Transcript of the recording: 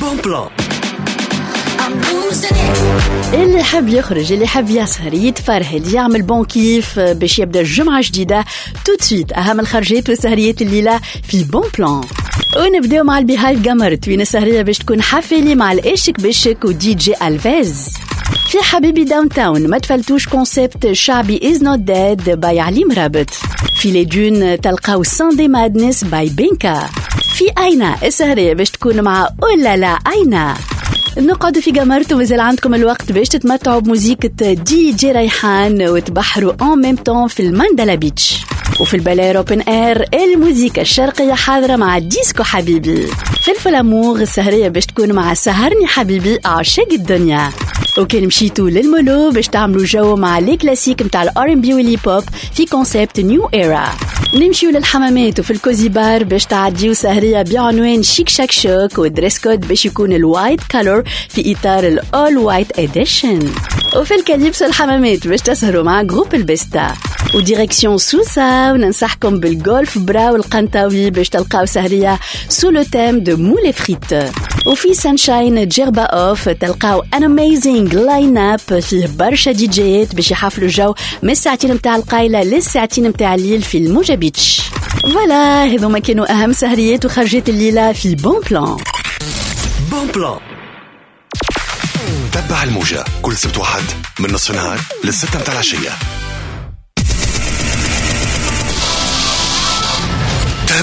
بون بلان. اللي حب يخرج، اللي حب يسهر، يتفرهد، يعمل بون كيف باش يبدا الجمعة جديدة توت سويت. أهم الخرجات والسهريات الليلة في بون بلان. ونبدأ مع البيهايف قمر، توين السهرية باش تكون حفلي مع الاشك بشك ودي جي ألفيز. في حبيبي داون تاون ما تفلتوش كونسيبت شعبي إز نوت ديد باي علي مرابط. في ليدون تلقاو ساندي مادنس باي بينكا. في أينا السهرية باش تكون مع أولا لا أينا. نقعد في قمرت ومازال عندكم الوقت باش تتمتعوا بموسيقى دي جي ريحان وتبحروا ان ميم طون في الماندالا بيتش. وفي البالير اوبن اير الموسيقى الشرقية حاضرة مع ديسكو حبيبي. في الفلاموغ السهرية باش تكون مع سهرني حبيبي عشاق الدنيا. وكان مشيتوا للمولو باش تعملوا جو مع لي كلاسيك متاع الار ام بي والهيب هوب في كونسيبت نيو ايرا. نمشيو للحمامات وفي الكوزي بار باش تعديو سهرية بعنوان شيك شاك شوك والدريس كود باش يكون الوايت كالور في إطار الأول وايت إديشن. وفي الكاليبسو الحمامات باش تسهروا مع جروب البستا. وديريكسيون سوسة وننصحكم بالجولف برا والقنطاوي باش تلقاو سهرية سو لو تيم دو مولي فريت. وفي سانشاين جيربا اوف تلقاو ان اميزينج لاين اب فيه برشا دي جيات باش يحفلوا الجو من الساعتين متاع القايلة للساعتين متاع الليل في الموجة بيتش. فوالا هذوما كانوا اهم سهريات وخرجات الليلة في بون بلان. بون بلان. تبع الموجة كل سبت واحد من نصف النهار للستة متاع العشية.